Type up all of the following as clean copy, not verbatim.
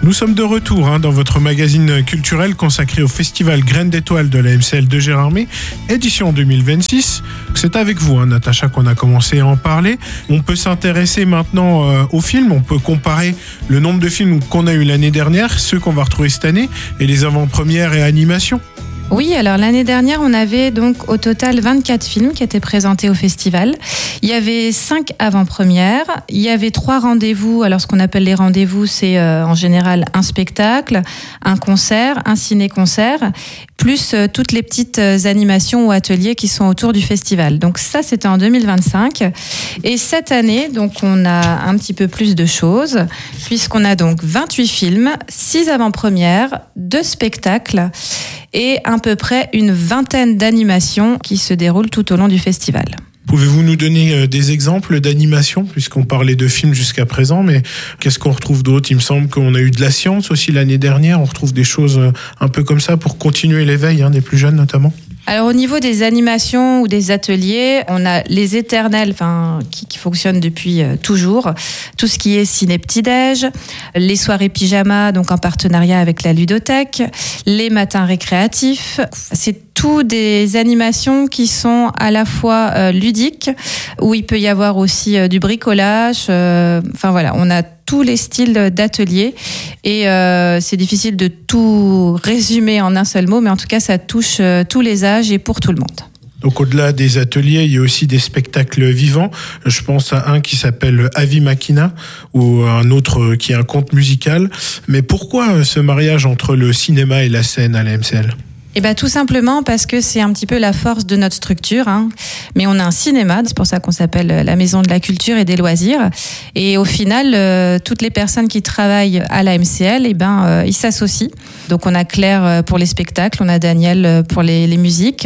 Nous sommes de retour dans votre magazine culturel consacré au festival Graines d'Étoiles de la MCL de Gérardmer, édition 2026. C'est avec vous, Natacha, qu'on a commencé à en parler. On peut s'intéresser maintenant aux films, on peut comparer le nombre de films qu'on a eu l'année dernière, ceux qu'on va retrouver cette année, et les avant-premières et animations. Oui, alors l'année dernière, on avait donc au total 24 films qui étaient présentés au festival. Il y avait 5 avant-premières, il y avait 3 rendez-vous. Alors ce qu'on appelle les rendez-vous, c'est en général un spectacle, un concert, un ciné-concert, plus toutes les petites animations ou ateliers qui sont autour du festival. Donc ça, c'était en 2025. Et cette année, donc on a un petit peu plus de choses, puisqu'on a donc 28 films, 6 avant-premières, 2 spectacles, et à peu près une vingtaine d'animations qui se déroulent tout au long du festival. Pouvez-vous nous donner des exemples d'animations, puisqu'on parlait de films jusqu'à présent, mais qu'est-ce qu'on retrouve d'autre ? Il me semble qu'on a eu de la science aussi l'année dernière, on retrouve des choses un peu comme ça pour continuer l'éveil des plus jeunes notamment. Alors au niveau des animations ou des ateliers, on a les éternels qui fonctionnent depuis toujours. Tout ce qui est ciné petit-déj, les soirées pyjama, donc en partenariat avec la ludothèque, les matins récréatifs. C'est tout des animations qui sont à la fois ludiques, où il peut y avoir aussi du bricolage. Voilà, on a tous les styles d'ateliers et c'est difficile de tout résumer en un seul mot, mais en tout cas ça touche tous les âges et pour tout le monde. Donc au-delà des ateliers, il y a aussi des spectacles vivants. Je pense à un qui s'appelle Avi Machina ou un autre qui est un conte musical. Mais pourquoi ce mariage entre le cinéma et la scène à la MCL ? Tout simplement parce que c'est un petit peu la force de notre structure. Mais on a un cinéma, c'est pour ça qu'on s'appelle la Maison de la Culture et des Loisirs. Et au final, toutes les personnes qui travaillent à la MCL, ils s'associent. Donc on a Claire pour les spectacles, on a Daniel pour les musiques,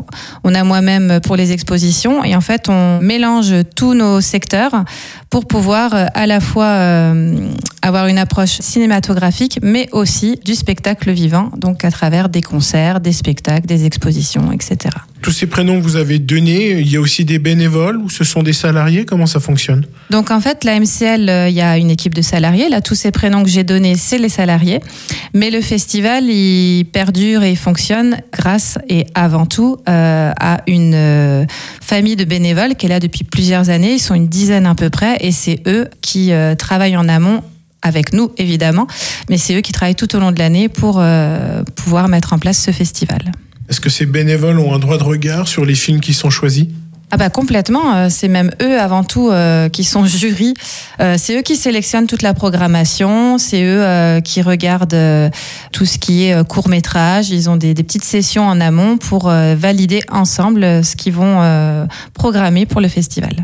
on a moi-même pour les expositions. Et en fait, on mélange tous nos secteurs pour pouvoir à la fois avoir une approche cinématographique, mais aussi du spectacle vivant, donc à travers des concerts, des spectacles, des expositions, etc. Tous ces prénoms que vous avez donnés, il y a aussi des bénévoles ou ce sont des salariés ? Comment ça fonctionne ? Donc en fait, la MCL, il y a une équipe de salariés. Là, tous ces prénoms que j'ai donnés, c'est les salariés. Mais le festival, il perdure et fonctionne grâce et avant tout à une famille de bénévoles qui est là depuis plusieurs années. Ils sont une dizaine à peu près et c'est eux qui travaillent en amont avec nous, évidemment. Mais c'est eux qui travaillent tout au long de l'année pour pouvoir mettre en place ce festival. Est-ce que ces bénévoles ont un droit de regard sur les films qui sont choisis ? Complètement, c'est même eux avant tout qui sont jury, c'est eux qui sélectionnent toute la programmation, c'est eux qui regardent tout ce qui est court-métrage, ils ont des petites sessions en amont pour valider ensemble ce qu'ils vont programmer pour le festival.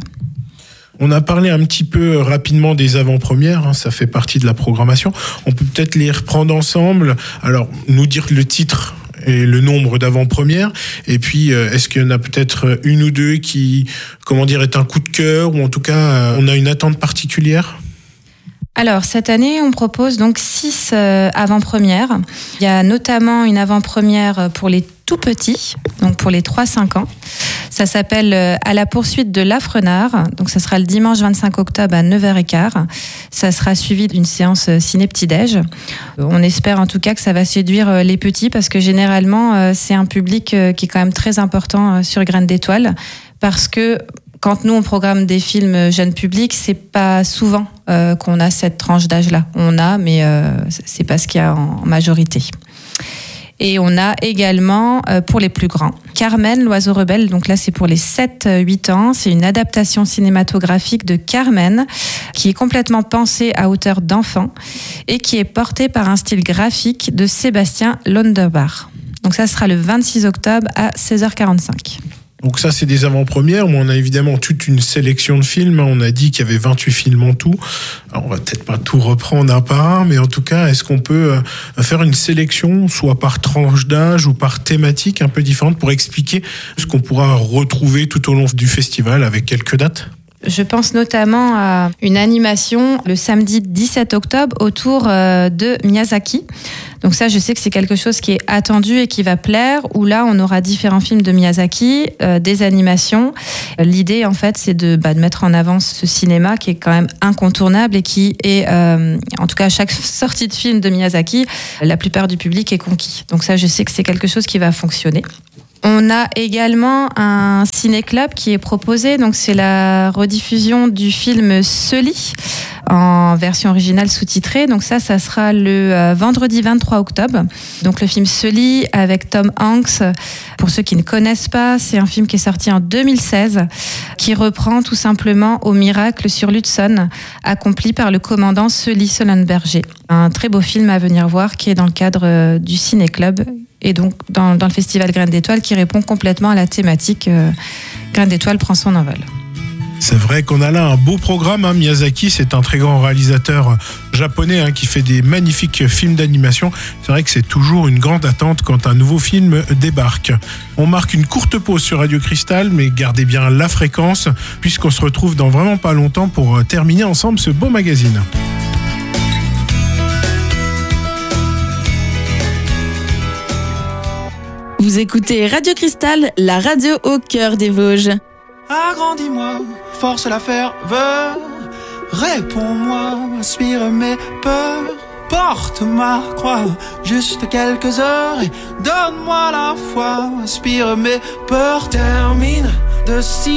On a parlé un petit peu rapidement des avant-premières, ça fait partie de la programmation. On peut peut-être les reprendre ensemble. Alors, nous dire le titre et le nombre d'avant-premières. Et puis, est-ce qu'il y en a peut-être une ou deux qui, est un coup de cœur ou en tout cas, on a une attente particulière ? Alors, cette année, on propose donc 6 avant-premières. Il y a notamment une avant-première pour les tout petits, donc pour les 3-5 ans. Ça s'appelle À la poursuite de l'Afrenard. Donc, ça sera le dimanche 25 octobre à 9h15. Ça sera suivi d'une séance ciné petit-déj. On espère en tout cas que ça va séduire les petits parce que généralement, c'est un public qui est quand même très important sur Graines d'Étoiles parce que quand nous, on programme des films jeunes publics, c'est pas souvent qu'on a cette tranche d'âge-là. On a, mais c'est pas ce qu'il y a en majorité. Et on a également, pour les plus grands, Carmen, l'oiseau rebelle. Donc là, c'est pour les 7-8 ans. C'est une adaptation cinématographique de Carmen qui est complètement pensée à hauteur d'enfant et qui est portée par un style graphique de Sébastien Londerbach. Donc ça sera le 26 octobre à 16h45. Donc ça, c'est des avant-premières, mais on a évidemment toute une sélection de films. On a dit qu'il y avait 28 films en tout. Alors, on va peut-être pas tout reprendre un par un, mais en tout cas, est-ce qu'on peut faire une sélection, soit par tranche d'âge ou par thématique un peu différente, pour expliquer ce qu'on pourra retrouver tout au long du festival avec quelques dates ? Je pense notamment à une animation le samedi 17 octobre autour de Miyazaki. Donc ça, je sais que c'est quelque chose qui est attendu et qui va plaire, où là, on aura différents films de Miyazaki, des animations. L'idée, en fait, c'est de mettre en avant ce cinéma qui est quand même incontournable et qui est, en tout cas, à chaque sortie de film de Miyazaki, la plupart du public est conquis. Donc ça, je sais que c'est quelque chose qui va fonctionner. On a également un ciné-club qui est proposé, donc c'est la rediffusion du film Sully en version originale sous-titrée. Donc ça sera le vendredi 23 octobre. Donc le film Sully avec Tom Hanks. Pour ceux qui ne connaissent pas, c'est un film qui est sorti en 2016, qui reprend tout simplement au miracle sur l'Hudson, accompli par le commandant Sully Sullenberger. Un très beau film à venir voir qui est dans le cadre du ciné-club. Et donc dans le festival Graines d'Étoiles qui répond complètement à la thématique Graines d'Étoiles prend son envol. C'est vrai qu'on a là un beau programme. Miyazaki, c'est un très grand réalisateur japonais qui fait des magnifiques films d'animation. C'est vrai que c'est toujours une grande attente quand un nouveau film débarque. On marque une courte pause sur Radio Cristal, mais gardez bien la fréquence puisqu'on se retrouve dans vraiment pas longtemps pour terminer ensemble ce beau magazine. Vous écoutez Radio Cristal, la radio au cœur des Vosges. Agrandis-moi, force la ferveur, réponds-moi, inspire mes peurs, porte ma croix, juste quelques heures et donne-moi la foi, inspire mes peurs, termine de si